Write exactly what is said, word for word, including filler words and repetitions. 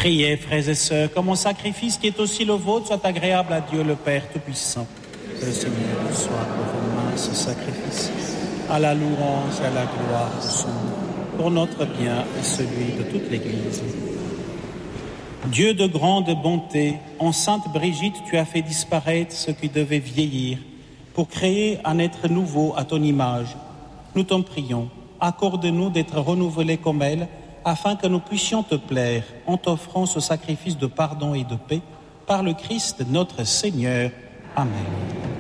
Priez, frères et sœurs, que mon sacrifice qui est aussi le vôtre soit agréable à Dieu le Père Tout-Puissant. Que le Seigneur reçoive de vos mains ce sacrifice, à la louange et à la gloire de son nom, pour notre bien et celui de toute l'Église. Dieu de grande bonté, en Sainte Brigitte, tu as fait disparaître ce qui devait vieillir, pour créer un être nouveau à ton image. Nous t'en prions, accorde-nous d'être renouvelés comme elle, afin que nous puissions te plaire en t'offrant ce sacrifice de pardon et de paix par le Christ notre Seigneur. Amen.